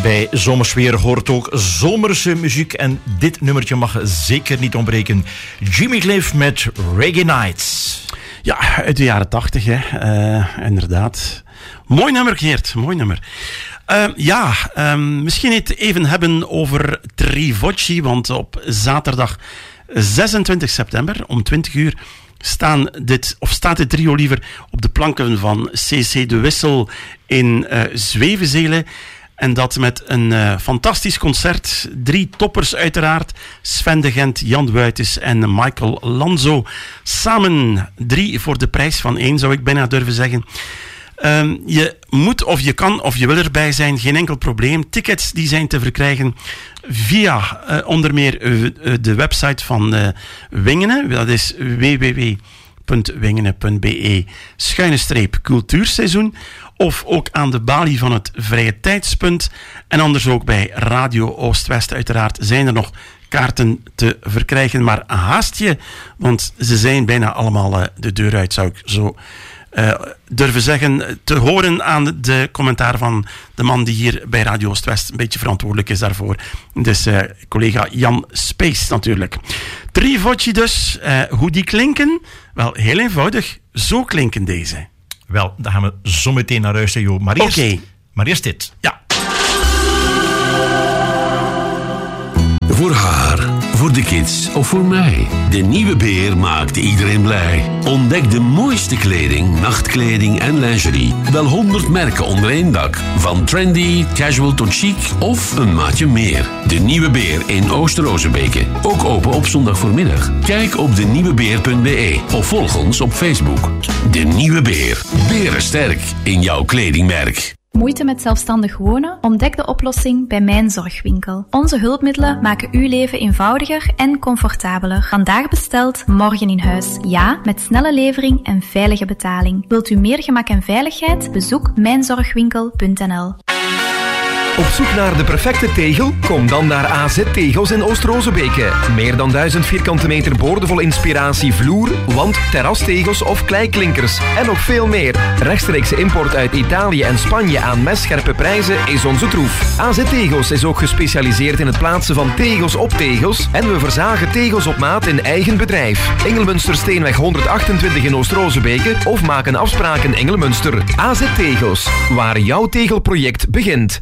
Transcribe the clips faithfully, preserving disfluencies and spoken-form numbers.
Bij zomersfeer hoort ook zomerse muziek en dit nummertje mag zeker niet ontbreken. Jimmy Cliff met Reggae Nights. Ja, uit de jaren tachtig, hè. Uh, inderdaad. Mooi nummer, Geert. Mooi nummer. Uh, ja, um, misschien het even hebben over Trivocci, want op zaterdag zesentwintig september om twintig uur staan dit, of staat dit trio liever op de planken van C C De Wissel in uh, Zwevenzelen. En dat met een uh, fantastisch concert. Drie toppers uiteraard. Sven de Gent, Jan Wuitens en Michael Lanzo. Samen drie voor de prijs van één, zou ik bijna durven zeggen. Um, je moet of je kan of je wil erbij zijn, geen enkel probleem. Tickets die zijn te verkrijgen via uh, onder meer uh, uh, de website van uh, Wingene. Dat is w w w punt wingene punt b e schuine streep cultuurseizoen. Of ook aan de balie van het Vrije Tijdspunt. En anders ook bij Radio Oost-West uiteraard zijn er nog kaarten te verkrijgen. Maar haast je, want ze zijn bijna allemaal uh, de deur uit, zou ik zo uh, durven zeggen. Te horen aan de commentaar van de man die hier bij Radio Oost-West een beetje verantwoordelijk is daarvoor. Dus uh, collega Jan Space natuurlijk. Trivocci dus. Uh, hoe die klinken? Wel, heel eenvoudig. Zo klinken deze. Wel, daar gaan we zo meteen naar luisteren, Jo. Maar eerst, okay. maar eerst dit. Ja. Voor haar, voor de kids of voor mij. De Nieuwe Beer maakt iedereen blij. Ontdek de mooiste kleding, nachtkleding en lingerie. Wel honderd merken onder één dak. Van trendy, casual tot chic of een maatje meer. De Nieuwe Beer in Oost-Rozebeke. Ook open op zondag voormiddag. Kijk op de nieuwe beer punt b e of volg ons op Facebook. De Nieuwe Beer. Berensterk in jouw kledingmerk. Moeite met zelfstandig wonen? Ontdek de oplossing bij Mijn Zorgwinkel. Onze hulpmiddelen maken uw leven eenvoudiger en comfortabeler. Vandaag besteld, morgen in huis. Ja, met snelle levering en veilige betaling. Wilt u meer gemak en veiligheid? Bezoek mijn zorgwinkel punt n l. Op zoek naar de perfecte tegel? Kom dan naar A Z Tegels in Oost-Rozebeke. Meer dan duizend vierkante meter boordevol inspiratie vloer, wand, terrastegels of kleiklinkers. En nog veel meer. Rechtstreekse import uit Italië en Spanje aan messcherpe prijzen is onze troef. A Z Tegels is ook gespecialiseerd in het plaatsen van tegels op tegels en we verzagen tegels op maat in eigen bedrijf. Engelmunstersteenweg honderdachtentwintig in Oost-Rozebeke of maak een afspraak in Engelmunster. A Z Tegels, waar jouw tegelproject begint.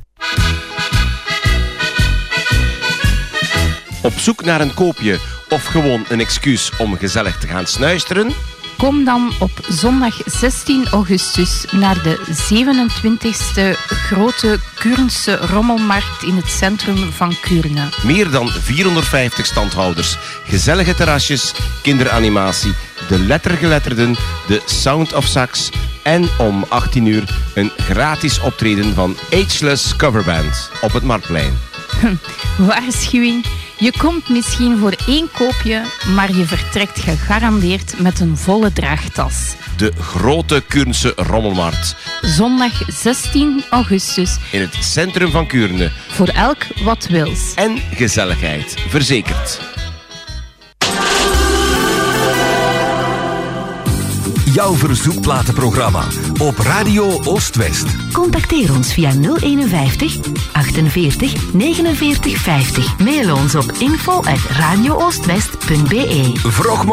Op zoek naar een koopje of gewoon een excuus om gezellig te gaan snuisteren? Kom dan op zondag zestien augustus naar de zevenentwintigste grote Kuurnse rommelmarkt in het centrum van Kuurne. Meer dan vierhonderdvijftig standhouders, gezellige terrasjes, kinderanimatie, de lettergeletterden, de Sound of Sax en om achttien uur een gratis optreden van Ageless Coverband op het Marktplein. Waarschuwing, je komt misschien voor één koopje, maar je vertrekt gegarandeerd met een volle draagtas. De grote Kuurnse rommelmarkt. Zondag zestien augustus. In het centrum van Kuurne. Voor elk wat wils. En gezelligheid verzekerd. Jouw verzoekplatenprogramma op Radio Oost-West. Contacteer ons via nul eenenvijftig achtenveertig negenenveertig vijftig. Mail ons op info at radio oostwest punt b e. Vroeg